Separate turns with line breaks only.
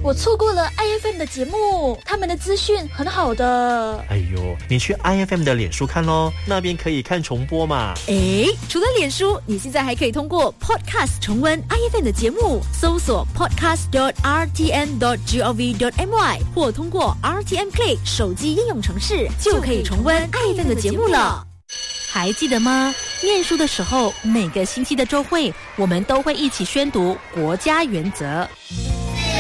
我错过了 IFM 的节目，他们的资讯很好的。
哎呦，你去 IFM 的脸书看咯，那边可以看重播嘛。
诶，除了脸书，你现在还可以通过 Podcast 重温 IFM 的节目，搜索 podcast.rtn.gov.my 或通过 RTN Play 手机应用程式，就可以重温 IFM 的节目了。还记得吗？念书的时候，每个星期的周会，我们都会一起宣读国家原则。